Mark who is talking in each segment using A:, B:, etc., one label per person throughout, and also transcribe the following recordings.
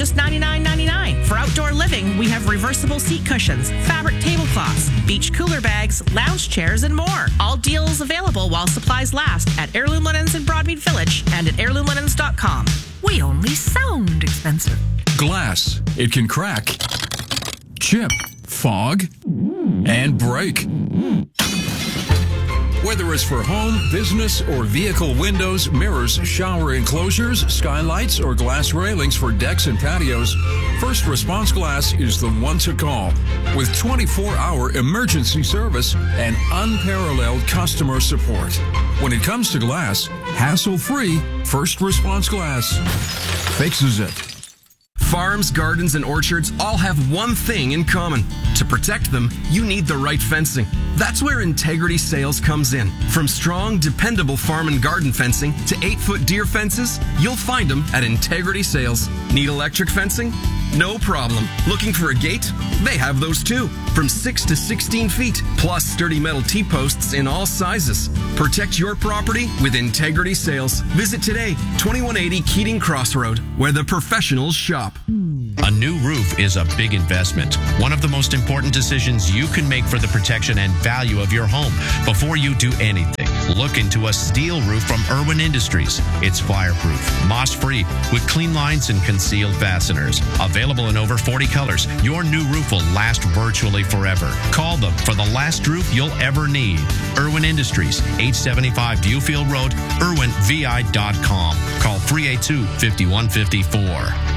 A: just $99.99. For outdoor living, we have reversible seat cushions, fabric tablecloths, beach cooler bags, lounge chairs, and more. All deals available while supplies last at Heirloom Linens in Broadmead Village and at heirloomlinens.com.
B: We only sound expensive.
C: Glass. It can crack, chip, fog, and break. Whether it's for home, business, or vehicle windows, mirrors, shower enclosures, skylights, or glass railings for decks and patios, First Response Glass is the one to call. With 24-hour emergency service and unparalleled customer support. When it comes to glass, hassle-free, First Response Glass fixes it.
D: Farms, gardens, and orchards all have one thing in common. To protect them, you need the right fencing. That's where Integrity Sales comes in. From strong, dependable farm and garden fencing to 8-foot deer fences, you'll find them at Integrity Sales. Need electric fencing? No problem. Looking for a gate? They have those too. From 6 to 16 feet, plus sturdy metal T-posts in all sizes. Protect your property with Integrity Sales. Visit today, 2180 Keating Crossroad, where the professionals shop.
E: A new roof is a big investment. One of the most important decisions you can make for the protection and value of your home. Before you do anything, look into a steel roof from Irwin Industries. It's fireproof, moss-free, with clean lines and concealed fasteners. Available in over 40 colors, your new roof will last virtually forever. Call them for the last roof you'll ever need. Irwin Industries, 875 Viewfield Road, irwinvi.com. Call 382-5154.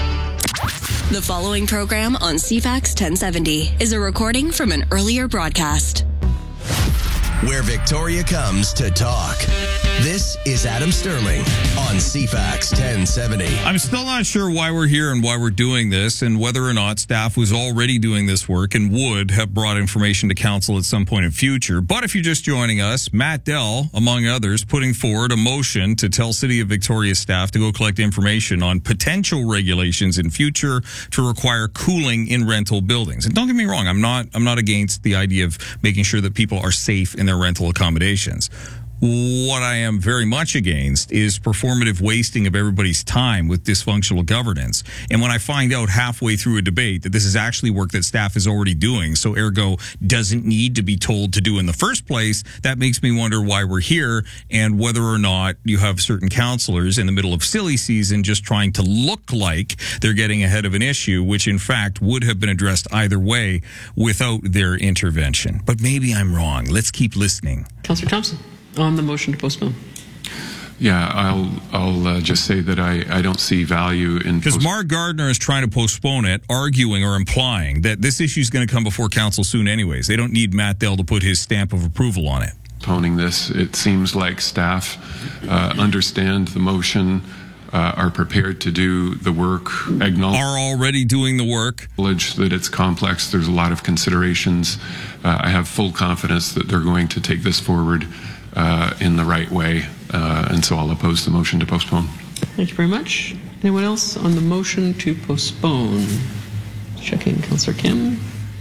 F: The following program on CFAX 1070 is a recording from an earlier broadcast.
G: Where Victoria comes to talk. This is Adam Sterling on CFAX 1070.
H: I'm still not sure why we're here and why we're doing this, and whether or not staff was already doing this work and would have brought information to council at some point in future. But if you're just joining us, Matt Dell, among others, putting forward a motion to tell City of Victoria staff to go collect information on potential regulations in future to require cooling in rental buildings. And don't get me wrong, I'm not against the idea of making sure that people are safe in their rental accommodations. What I am very much against is performative wasting of everybody's time with dysfunctional governance. And when I find out halfway through a debate that this is actually work that staff is already doing, so ergo doesn't need to be told to do in the first place, that makes me wonder why we're here and whether or not you have certain councillors in the middle of silly season just trying to look like they're getting ahead of an issue, which in fact would have been addressed either way without their intervention. But maybe I'm wrong. Let's keep listening.
I: Councillor Thompson. On the motion to postpone.
J: Yeah, I'll just say that I don't see value in...
H: Because Mark Gardner is trying to postpone it, arguing or implying that this issue is going to come before council soon anyways. They don't need Matt Dell to put his stamp of approval on it.
J: Postponing this, it seems like staff understand the motion, are prepared to do the work,
H: are already doing the work.
J: Acknowledge that it's complex, there's a lot of considerations. I have full confidence that they're going to take this forward in the right way, and so I'll oppose the motion to postpone.
I: Thank you very much. Anyone else on the motion to postpone? Checking. Councillor Kim.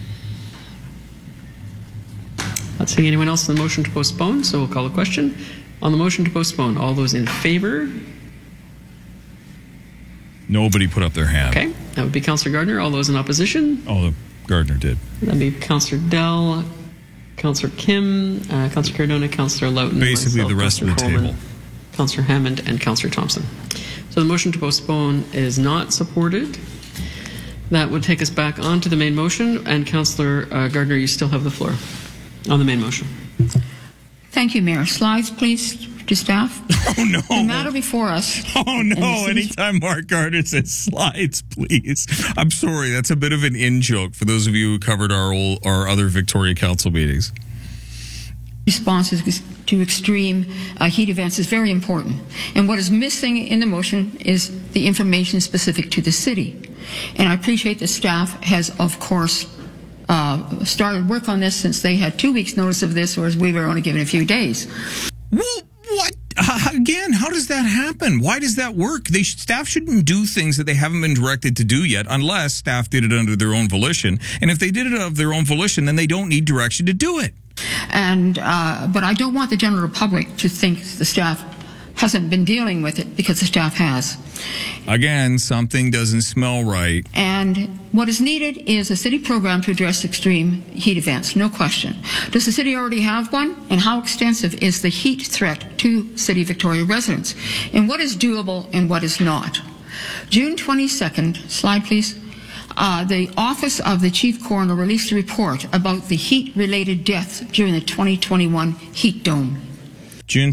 I: Not seeing anyone else on the motion to postpone, so we'll call a question. On the motion to postpone, all those in favor?
H: Nobody put up their hand.
I: Okay, that would be Councillor Gardner. All those in opposition?
H: Oh, Gardner did.
I: That'd be Councillor Dell, Councillor Kim, Councillor Cardona, Councillor Loughton,
H: basically
I: myself,
H: the rest of the
I: Coleman,
H: table.
I: Councillor Hammond, and Councillor Thompson. So the motion to postpone is not supported. That would take us back onto the main motion, and Councillor Gardner, you still have the floor on the main motion.
B: Thank you, Mayor. Slides, please, to staff.
H: Oh, no.
B: The matter before us.
H: Oh, no. Anytime Mark Gardner says slides, please. I'm sorry. That's a bit of an in-joke for those of you who covered our other Victoria Council meetings.
B: Responses to extreme heat events is very important. And what is missing in the motion is the information specific to the city. And I appreciate the staff has, of course, started work on this since they had 2 weeks' notice of this, whereas we were only given a few days.
H: Well, what? Again, how does that happen? Why does that work? Staff shouldn't do things that they haven't been directed to do yet, unless staff did it under their own volition. And if they did it of their own volition, then they don't need direction to do it.
B: And but I don't want the general public to think the staff hasn't been dealing with it because the staff has.
H: Again, something doesn't smell right.
B: And what is needed is a city program to address extreme heat events, no question. Does the city already have one? And how extensive is the heat threat to City of Victoria residents? And what is doable and what is not? June 22nd, slide please. The Office of the Chief Coroner released a report about the heat-related deaths during the 2021 heat dome.
H: June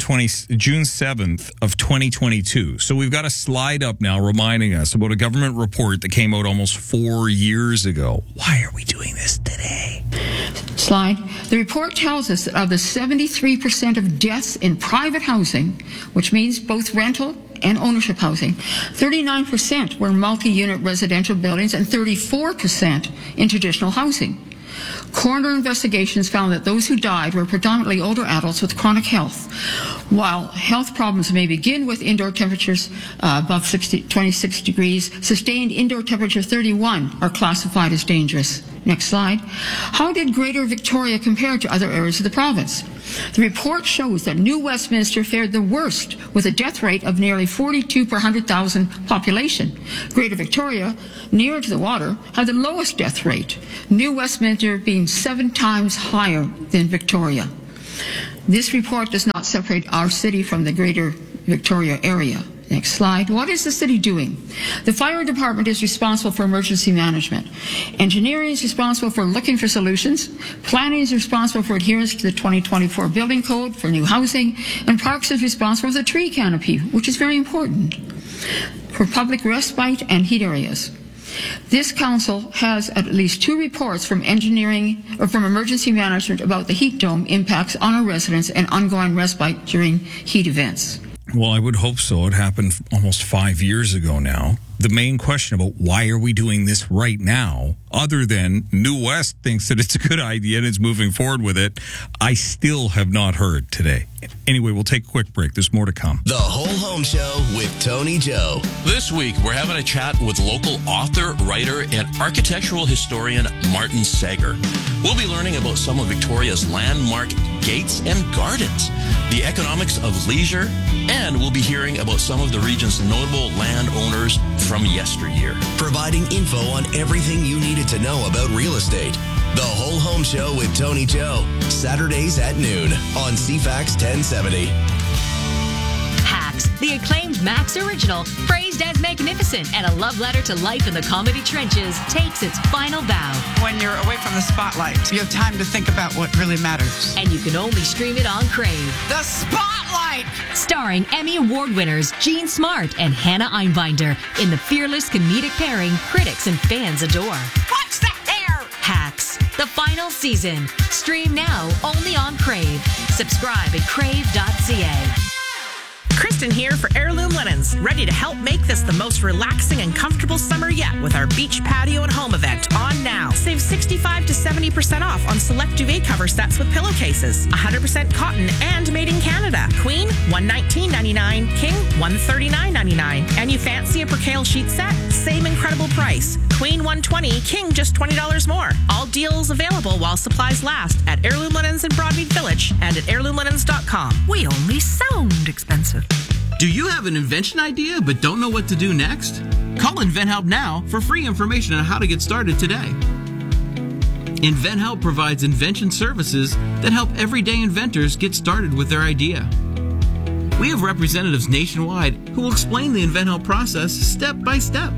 H: 7th of 2022. So we've got a slide up now reminding us about a government report that came out almost 4 years ago. Why are we doing this today?
B: Slide. The report tells us that of the 73% of deaths in private housing, which means both rental and ownership housing, 39% were multi-unit residential buildings and 34% in traditional housing. Coroner investigations found that those who died were predominantly older adults with chronic health. While health problems may begin with indoor temperatures above 26 degrees, sustained indoor temperature 31 are classified as dangerous. Next slide. How did Greater Victoria compare to other areas of the province? The report shows that New Westminster fared the worst with a death rate of nearly 42 per 100,000 population. Greater Victoria, nearer to the water, had the lowest death rate, New Westminster being 7 times higher than Victoria. This report does not separate our city from the Greater Victoria area. Next slide. What is the city doing? The fire department is responsible for emergency management. Engineering is responsible for looking for solutions. Planning is responsible for adherence to the 2024 building code for new housing. And Parks is responsible for the tree canopy, which is very important, for public respite and heat areas. This council has at least 2 reports from engineering or from emergency management about the heat dome impacts on our residents and ongoing respite during heat events.
H: Well, I would hope so. It happened almost 5 years ago now. The main question about why are we doing this right now, other than New West thinks that it's a good idea and is moving forward with it, I still have not heard today. Anyway, we'll take a quick break. There's more to come.
G: The Whole Home Show with Tony Joe.
K: This week, we're having a chat with local author, writer, and architectural historian Martin Sager. We'll be learning about some of Victoria's landmark gates and gardens, the economics of leisure, and we'll be hearing about some of the region's notable landowners from yesteryear.
G: Providing info on everything you needed to know about real estate. The Whole Home Show with Tony Joe. Saturdays at noon on CFAX 1070.
L: Hacks, the acclaimed Max original, praised as magnificent and a love letter to life in the comedy trenches, takes its final bow.
M: When you're away from the spotlight, you have time to think about what really matters.
L: And you can only stream it on Crave.
M: The Spotlight!
L: Starring Emmy Award winners Jean Smart and Hannah Einbinder in the fearless comedic pairing critics and fans adore.
M: What's that hair?
L: Hacks, the final season. Stream now only on Crave. Subscribe at crave.ca.
A: Kristen here for Heirloom Linens, ready to help make this the most relaxing and comfortable summer yet with our beach patio and home event on now. Save 65 to 70% off on select duvet cover sets with pillowcases. 100% cotton and made in Canada. Queen, $119.99. King, $139.99. And you fancy a percale sheet set? Same incredible price. Queen, $120. King, just $20 more. All deals available while supplies last at Heirloom Linens in Broadmead Village and at heirloomlinens.com.
M: We only sound expensive.
N: Do you have an invention idea but don't know what to do next? Call InventHelp now for free information on how to get started today. InventHelp provides invention services that help everyday inventors get started with their idea. We have representatives nationwide who will explain the InventHelp process step by step.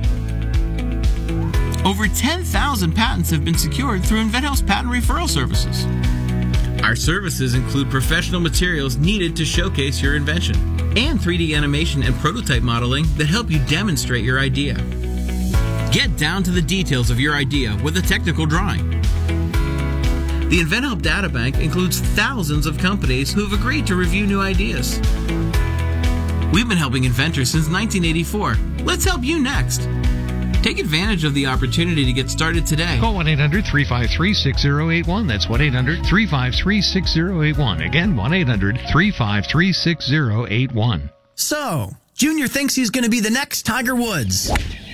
N: Over 10,000 patents have been secured through InventHelp's patent referral services. Our services include professional materials needed to showcase your invention and 3D animation and prototype modeling that help you demonstrate your idea. Get down to the details of your idea with a technical drawing. The InventHelp Databank includes thousands of companies who have agreed to review new ideas. We've been helping inventors since 1984. Let's help you next. Take advantage of the opportunity to get started today.
O: Call 1-800-353-6081. That's 1-800-353-6081. Again, 1-800-353-6081.
P: So, Junior thinks he's going to be the next Tiger Woods.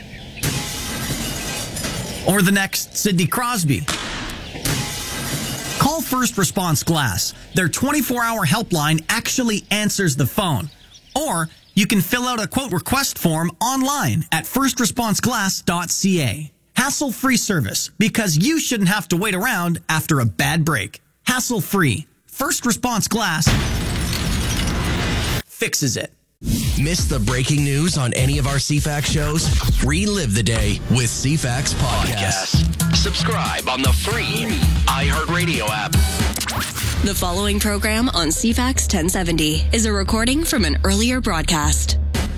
P: Or the next Sidney Crosby. Call First Response Glass. Their 24-hour helpline actually answers the phone. Or you can fill out a quote request form online at firstresponseglass.ca. Hassle-free service, because you shouldn't have to wait around after a bad break. Hassle-free. First Response Glass fixes it.
G: Miss the breaking news on any of our CFAX shows? Relive the day with CFAX Podcast. Subscribe on the free iHeartRadio app.
F: The following program on CFAX 1070 is a recording from an earlier broadcast.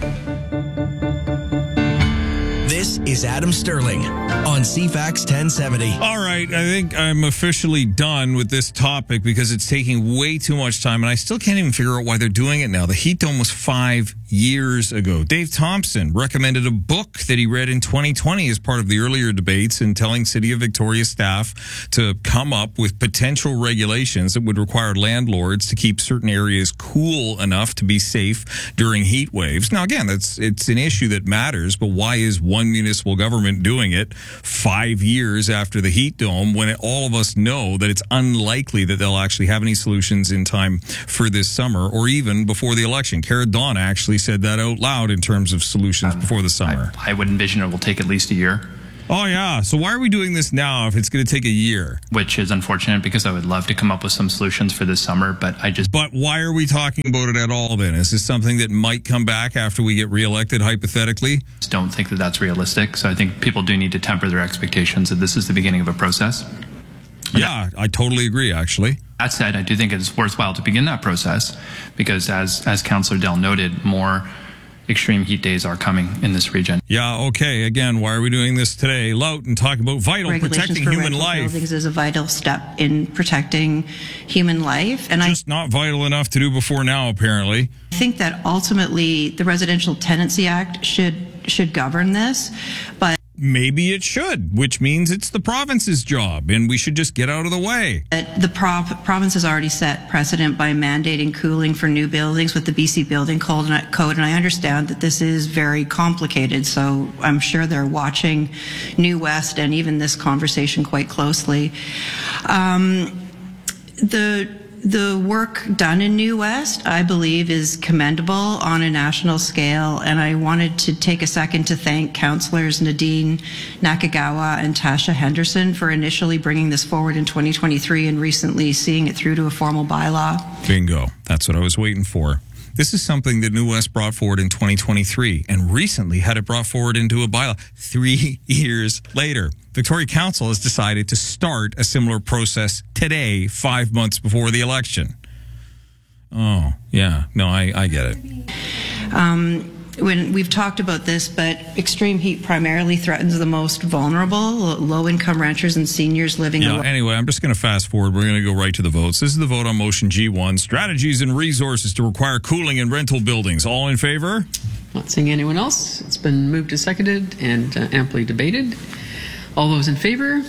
G: This is Adam Sterling on CFAX 1070.
H: All right, I think I'm officially done with this topic because it's taking way too much time, and I still can't even figure out why they're doing it now. The heat dome was 5 years ago. Dave Thompson recommended a book that he read in 2020 as part of the earlier debates and telling City of Victoria staff to come up with potential regulations that would require landlords to keep certain areas cool enough to be safe during heat waves. Now, again, it's an issue that matters, but why is one municipal government doing it 5 years after the heat dome when all of us know that it's unlikely that they'll actually have any solutions in time for this summer or even before the election? Cara Dawn actually said that out loud in terms of solutions before the summer.
O: I would envision it will take at least a year.
H: Oh, yeah. So why are we doing this now if it's going to take a year?
O: Which is unfortunate because I would love to come up with some solutions for this summer, but But why are we talking about it at all then? Is this something that might come back after we get reelected, hypothetically? I don't think that that's realistic. So I think people do need to temper their expectations that this is the beginning of a process.
H: Yeah, I totally agree, actually.
O: That said, I do think it's worthwhile to begin that process because as Councillor Dell noted, more extreme heat days are coming in this region.
H: Yeah, okay. Again, why are we doing this today? Lout and talk about vital protecting human life.
Q: Buildings is a vital step in protecting human life, and
H: just not vital enough to do before now, apparently.
Q: I think that ultimately the Residential Tenancy Act should govern this, but
H: maybe it should, which means it's the province's job, and we should just get out of the way.
Q: The province has already set precedent by mandating cooling for new buildings with the BC Building Code, and I understand that this is very complicated, so I'm sure they're watching New West and even this conversation quite closely. The work done in New West, I believe, is commendable on a national scale, and I wanted to take a second to thank Councillors Nadine Nakagawa and Tasha Henderson for initially bringing this forward in 2023 and recently seeing it through to a formal bylaw.
H: Bingo. That's what I was waiting for. This is something that New West brought forward in 2023 and recently had it brought forward into a bylaw 3 years later. Victoria Council has decided to start a similar process today, 5 months before the election. Oh, yeah. No, I get it.
Q: When we've talked about this, but extreme heat primarily threatens the most vulnerable, low-income renters and seniors living.
H: Anyway, I'm just going to fast forward. We're going to go right to the votes. This is the vote on motion G1, strategies and resources to require cooling in rental buildings. All in favor?
I: Not seeing anyone else. It's been moved and seconded and amply debated. All those in favor?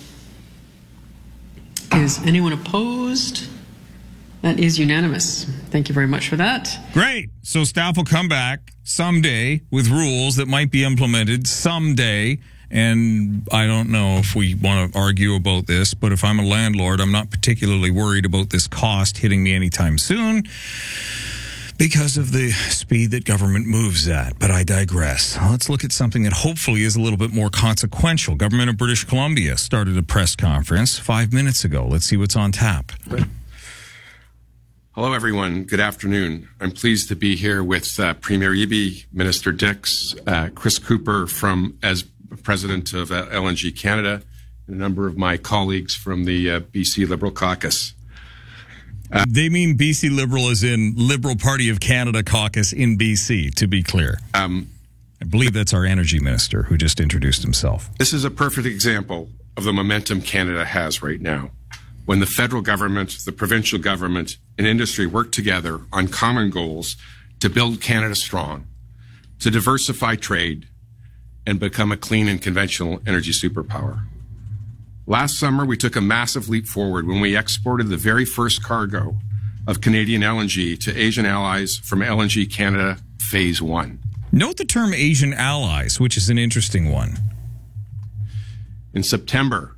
I: Is anyone opposed? That is unanimous. Thank you very much for that.
H: Great. So staff will come back someday with rules that might be implemented someday. And I don't know if we want to argue about this, but if I'm a landlord, I'm not particularly worried about this cost hitting me anytime soon because of the speed that government moves at. But I digress. Let's look at something that hopefully is a little bit more consequential. Government of British Columbia started a press conference 5 minutes ago. Let's see what's on tap.
R: Hello, everyone. Good afternoon. I'm pleased to be here with Premier Eby, Minister Dix, Chris Cooper as President of LNG Canada, and a number of my colleagues from the BC Liberal Caucus.
H: They mean BC Liberal as in Liberal Party of Canada caucus in BC, to be clear. I believe that's our energy minister who just introduced himself.
R: This is a perfect example of the momentum Canada has right now. When the federal government, the provincial government, and industry work together on common goals to build Canada strong, to diversify trade, and become a clean and conventional energy superpower. Last summer, we took a massive leap forward when we exported the very first cargo of Canadian LNG to Asian allies from LNG Canada Phase 1.
H: Note the term Asian allies, which is an interesting one.
R: In September,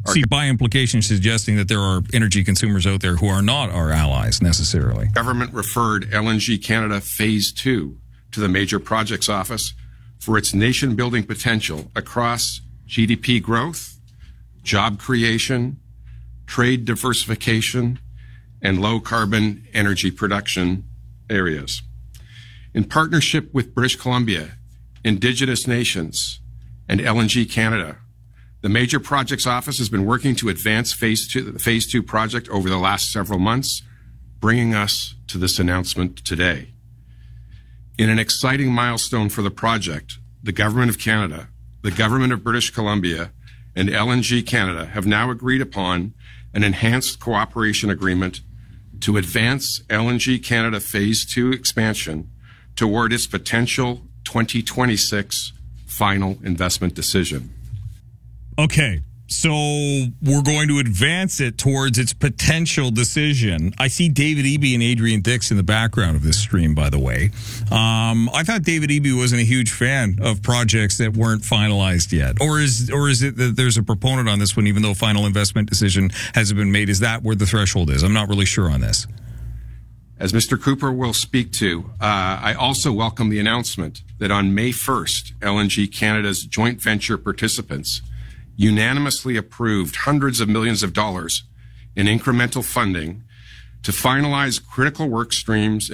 H: See, by implication, suggesting that there are energy consumers out there who are not our allies necessarily.
R: Government referred LNG Canada Phase 2 to the Major Projects Office for its nation-building potential across GDP growth, job creation, trade diversification, and low-carbon energy production areas. In partnership with British Columbia, Indigenous nations, and LNG Canada, the Major Projects Office has been working to advance the Phase 2 project over the last several months, bringing us to this announcement today. In an exciting milestone for the project, the Government of Canada, the Government of British Columbia, and LNG Canada have now agreed upon an enhanced cooperation agreement to advance LNG Canada Phase 2 expansion toward its potential 2026 final investment decision.
H: Okay, so we're going to advance it towards its potential decision. I see David Eby and Adrian Dix in the background of this stream, by the way. I thought David Eby wasn't a huge fan of projects that weren't finalized yet. Or is it that there's a proponent on this one, even though final investment decision hasn't been made? Is that where the threshold is? I'm not really sure on this.
R: As Mr. Cooper will speak to, I also welcome the announcement that on May 1st, LNG Canada's joint venture participants unanimously approved hundreds of millions of dollars in incremental funding to finalize critical work streams